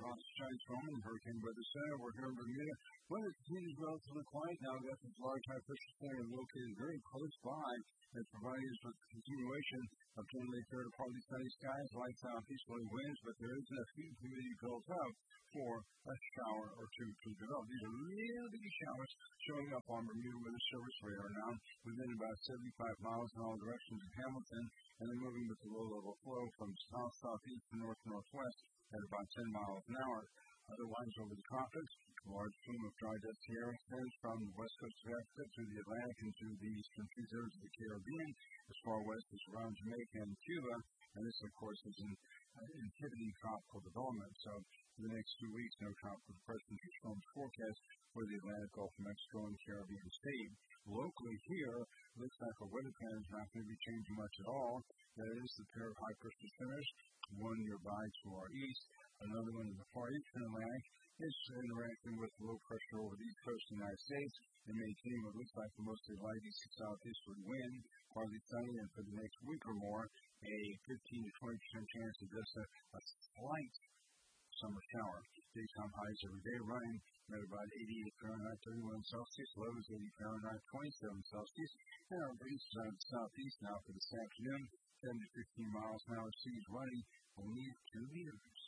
Foster Giants home in Hurricane Weather Center. We're here in Bermuda. Weather continues relatively quiet now. We've got this large high pressure center located very close by. It's providing us with continuation of generally clear to partly sunny skies, light southeasterly winds, but there is a few humidity built up for a shower or two to develop. These are little bitty showers showing up on Bermuda Weather Service radar now within about 75 miles in all directions of Hamilton, and then moving with the low-level flow from south-southeast to north-northwest at about 10 miles an hour. Otherwise, over the tropics, a large plume of dry dust here extends from the west coast of Africa to the Atlantic and to the eastern seaboard of the Caribbean, as far west as around Jamaica and Cuba. And this, of course, is inhibiting tropical development. So, for the next 2 weeks, no tropical depressions or storms forecast for the Atlantic, Gulf of Mexico, and Caribbean state. Locally here, looks like our weather pattern is not going to be changing much at all. That is the pair of high pressure centers, one nearby to our east, another one in the far eastern Atlantic, is interacting with low pressure over the east coast of the United States and maintaining what looks like a mostly light east to southeastward wind, partly sunny, and for the next week or more, a 15 to 20% chance of just a slight summer shower. Daytime highs every day running at about 88 Fahrenheit, 31 Celsius, lows 80 Fahrenheit, 27 Celsius, and our breeze southeast now for this afternoon, 10 to 15 miles an hour, seas running only 2 meters.